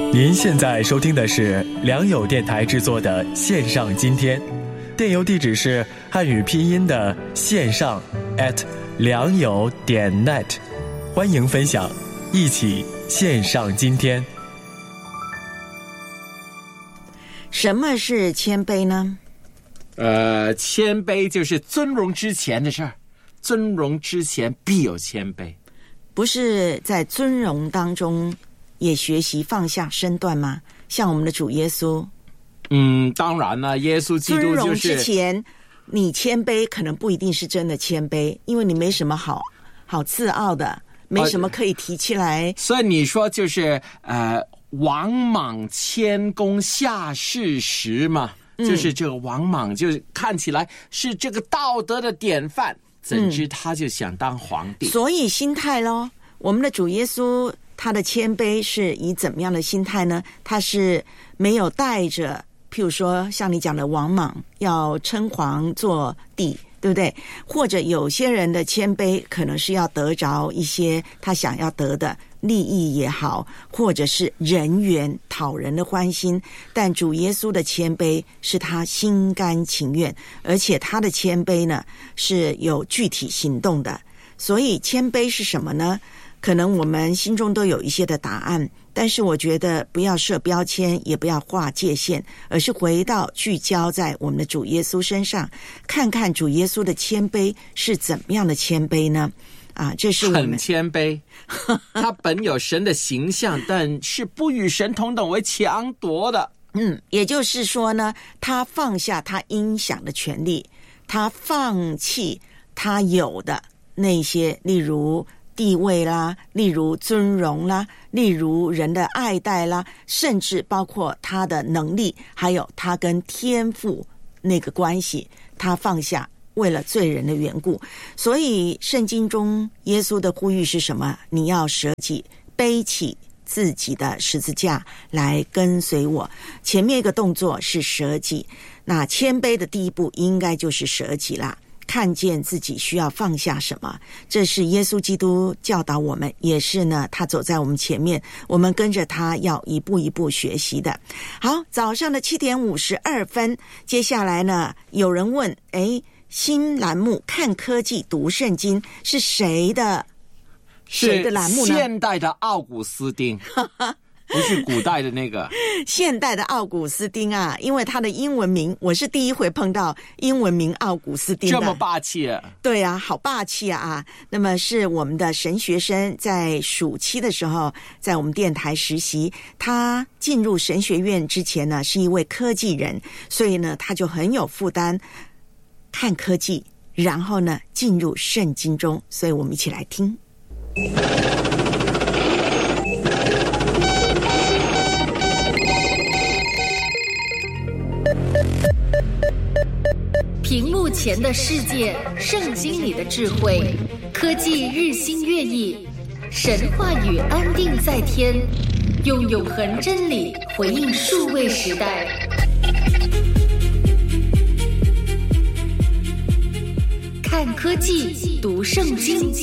您现在收听的是良友电台制作的线上今天，电邮地址是汉语拼音的线上良友.net， 欢迎分享，一起线上今天。 什么是谦卑呢？ 谦卑就是尊荣之前的事儿，尊荣之前必有谦卑。 不是在尊荣当中也学习放下身段吗？像我们的主耶稣。 当然了，耶稣基督就是尊荣之前你谦卑可能不一定是真的谦卑，因为你没什么好自傲的，没什么可以提起来。 所以你说就是王莽谦恭下士时嘛，就是这个王莽就是看起来是这个道德的典范，怎知他就想当皇帝。 所以心态咯，我们的主耶稣他的谦卑是以怎么样的心态呢？他是没有带着譬如说像你讲的王莽要称皇做帝，对不对？或者有些人的谦卑可能是要得着一些他想要得的利益也好，或者是人缘讨人的欢心，但主耶稣的谦卑是他心甘情愿，而且他的谦卑呢是有具体行动的。所以谦卑是什么呢？可能我们心中都有一些的答案，但是我觉得不要设标签，也不要划界限，而是回到聚焦在我们的主耶稣身上，看看主耶稣的谦卑是怎么样的谦卑呢？这是我们很谦卑，他本有神的形象，但是不与神同等为强夺的。 也就是说呢，他放下他应享的权利，他放弃他有的那些，例如地位啦，例如尊荣啦，例如人的爱戴啦，甚至包括他的能力，还有他跟天父那个关系，他放下，为了罪人的缘故。所以圣经中耶稣的呼吁是什么？你要舍己，背起自己的十字架来跟随我。前面一个动作是舍己，那谦卑的第一步应该就是舍己啦，看见自己需要放下什么，这是耶稣基督教导我们，也是呢他走在我们前面，我们跟着他要一步一步学习的。好，早上的7点52分，接下来呢有人问，新栏目看科技读圣经是谁的栏目呢？ 现代的奥古斯丁不是古代的那个现代的奥古斯丁啊，因为他的英文名，我是第一回碰到英文名奥古斯丁的， 这么霸气啊。 对啊，好霸气啊。那么是我们的神学生在暑期的时候在我们电台实习，他进入神学院之前呢是一位科技人，所以呢他就很有负担看科技，然后呢进入圣经中，所以我们一起来听。 屏幕前的世界，圣经里的智慧，科技日新月异，神话语安定在天，用永恒真理回应数位时代。看科技，读圣经。